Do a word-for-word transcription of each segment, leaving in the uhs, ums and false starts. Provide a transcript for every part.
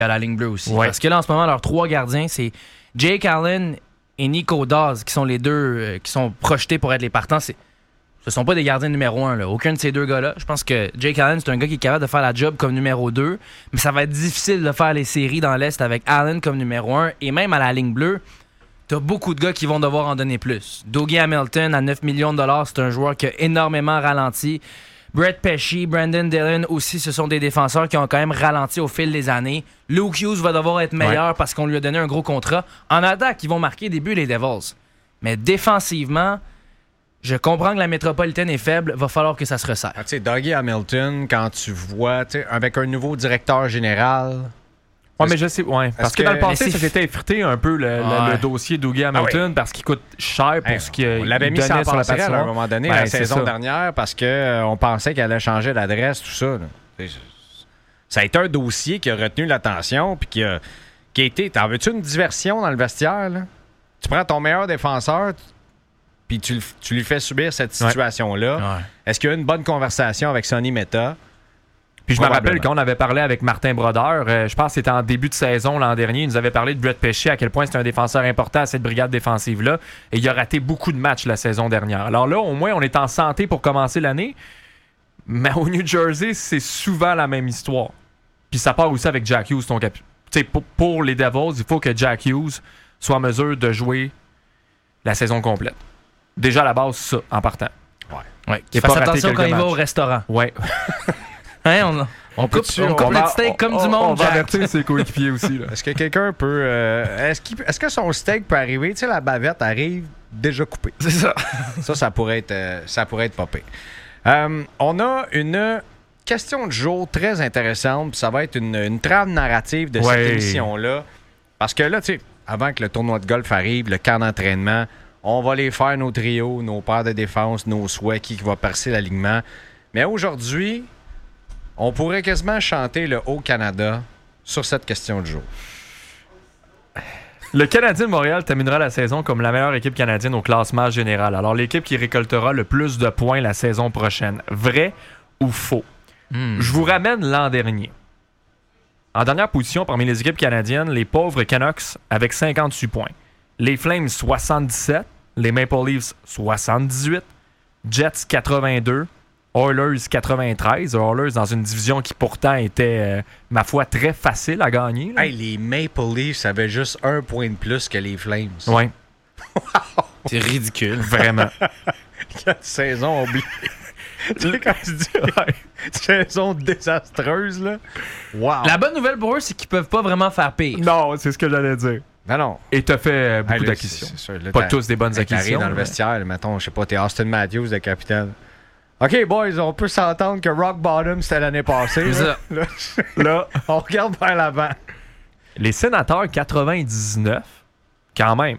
à la ligne bleue aussi. Ouais. Parce que là, en ce moment, leurs trois gardiens, c'est Jake Allen et Nico Dawes, qui sont les deux euh, qui sont projetés pour être les partants. C'est, ce sont pas des gardiens numéro un. Là. Aucun de ces deux gars-là. Je pense que Jake Allen, c'est un gars qui est capable de faire la job comme numéro deux, mais ça va être difficile de faire les séries dans l'Est avec Allen comme numéro un. Et même à la ligne bleue, t'as beaucoup de gars qui vont devoir en donner plus. Dougie Hamilton, à neuf millions de dollars, c'est un joueur qui a énormément ralenti. Brett Pesci, Brandon Dillon aussi, ce sont des défenseurs qui ont quand même ralenti au fil des années. Luke Hughes va devoir être meilleur ouais. parce qu'on lui a donné un gros contrat. En attaque, ils vont marquer des buts, les Devils. Mais défensivement, je comprends que la métropolitaine est faible, va falloir que ça se resserre. Ah, tu sais, Dougie Hamilton, quand tu vois, tu sais, avec un nouveau directeur général... Ouais, mais je sais, ouais. Parce que, que dans le passé, ça s'était effrité un peu le, ouais. le, le dossier Dougie Hamilton ah oui. parce qu'il coûte cher pour hey, ce qu'il on l'avait mis sur la passerelle à un moment donné, ben, la saison ça. dernière, parce qu'on euh, pensait qu'elle allait changer d'adresse, tout ça. Là. Ça a été un dossier qui a retenu l'attention, puis qui a, qui a été... T'en veux-tu une diversion dans le vestiaire, là? Tu prends ton meilleur défenseur, puis tu, tu lui fais subir cette situation-là. Ouais. Ouais. Est-ce qu'il y a eu une bonne conversation avec Sonny Meta? Puis je me rappelle quand on avait parlé avec Martin Brodeur, euh, je pense que c'était en début de saison l'an dernier, il nous avait parlé de Brett Pesci, à quel point c'était un défenseur important à cette brigade défensive-là, et il a raté beaucoup de matchs la saison dernière. Alors là, au moins, on est en santé pour commencer l'année, mais au New Jersey, c'est souvent la même histoire. Puis ça part aussi avec Jack Hughes, ton cap. Tu sais, pour, pour les Devils, il faut que Jack Hughes soit en mesure de jouer la saison complète. Déjà à la base, ça, en partant. Ouais. Ouais. Qu'il fasse attention quand il va au restaurant. Ouais. Hein, on, on coupe, on on coupe le steak comme on, du monde. On va avertir ses coéquipiers aussi. Là. Est-ce que quelqu'un peut... Euh, est-ce, qu'il, est-ce que son steak peut arriver? Tu sais, la bavette arrive déjà coupée. C'est ça. Ça, ça pourrait être, euh, ça pourrait être popé. Euh, on a une question de jour très intéressante. Ça va être une, une trame narrative de ouais. cette émission-là. Parce que là, tu sais, avant que le tournoi de golf arrive, le camp d'entraînement, on va les faire, nos trios, nos paires de défense, nos souhaits, qui va percer l'alignement. Mais aujourd'hui... on pourrait quasiment chanter le Haut-Canada sur cette question du jour. Le Canadien de Montréal terminera la saison comme la meilleure équipe canadienne au classement général. Alors, l'équipe qui récoltera le plus de points la saison prochaine. Vrai ou faux? Mm. Je vous ramène l'an dernier. En dernière position, parmi les équipes canadiennes, les pauvres Canucks avec cinquante-huit points. Les Flames, soixante-dix-sept. Les Maple Leafs, soixante-dix-huit. Jets, quatre-vingt-deux. Oilers quatre-vingt-treize. Oilers dans une division qui pourtant était, euh, ma foi, très facile à gagner. Hey, les Maple Leafs avaient juste un point de plus que les Flames. Oui. Wow. C'est ridicule. Vraiment. Quelle saison oubliée. Tu sais, quand tu dis ouais, saison désastreuse, là. Wow. La bonne nouvelle pour eux, c'est qu'ils peuvent pas vraiment faire pire. Non, c'est ce que j'allais dire. Ben non. Et t'as fait euh, beaucoup hey, là, d'acquisitions. C'est, c'est sûr, là, pas tous des bonnes acquisitions. dans le vestiaire, mais... mettons, je sais pas, t'es Austin Matthews, le capitaine. OK, boys, on peut s'entendre que Rock Bottom, c'était l'année passée. Là. Là, là, on regarde vers l'avant. Les Sénateurs, quatre-vingt-dix-neuf, quand même.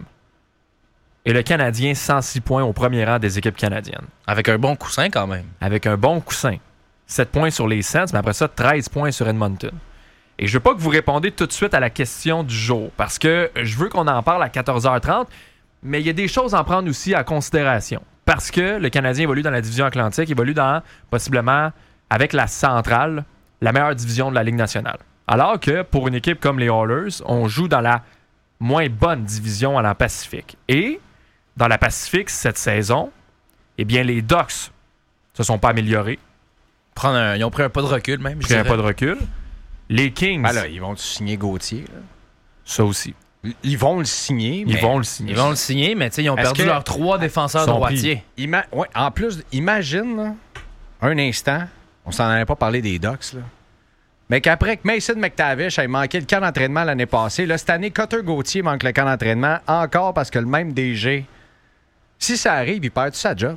Et le Canadien, cent six points au premier rang des équipes canadiennes. Avec un bon coussin, quand même. Avec un bon coussin. sept points sur les Sens, mais après ça, treize points sur Edmonton. Et je veux pas que vous répondez tout de suite à la question du jour, parce que je veux qu'on en parle à quatorze heures trente, mais il y a des choses à en prendre aussi à considération. Parce que le Canadien évolue dans la division Atlantique, évolue dans, possiblement, avec la centrale, la meilleure division de la Ligue nationale. Alors que, pour une équipe comme les Oilers, on joue dans la moins bonne division à la Pacifique. Et, dans la Pacifique, cette saison, eh bien, les Ducks se sont pas améliorés. Prendre un, ils ont pris un pas de recul, même. Pris un pas de recul. Les Kings... Ben là, ils vont signer Gauthier, là? Ça aussi. Ils vont le signer. Ils mais... vont le signer. Ils vont le signer, mais ils ont Est-ce perdu que... leurs trois défenseurs droitiers. Ima... Ouais, en plus, imagine, là, un instant, on s'en avait pas parlé des Ducks, là, mais qu'après que Mason McTavish ait manqué le camp d'entraînement l'année passée, là, cette année, Cutter Gauthier manque le camp d'entraînement encore parce que le même D G, si ça arrive, il perd sa job.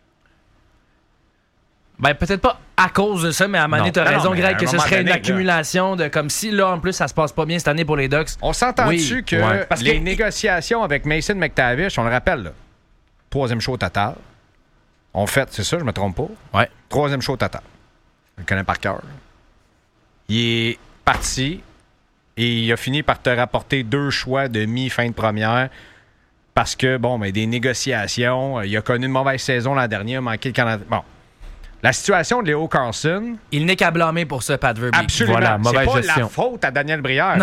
Ben, peut-être pas à cause de ça, mais à un moment donné, t'as non, raison, non, Greg, que ce serait donné, une accumulation de comme si, là, en plus, ça se passe pas bien cette année pour les Ducks. On s'entend-tu oui, que ouais. les que... négociations avec Mason McTavish, on le rappelle, là, troisième show total. On fait, c'est ça, je me trompe pas? Ouais. Troisième show total. Je le connais par cœur. Il est parti et il a fini par te rapporter deux choix de mi-fin de première parce que, bon, mais des négociations, il a connu une mauvaise saison l'an dernier, il a manqué le Canada. Bon. La situation de Léo Carlson... Il n'est qu'à blâmer pour ça, Pat Verbeek. Absolument. Voilà, mauvaise c'est pas gestion. la faute à Daniel Brière.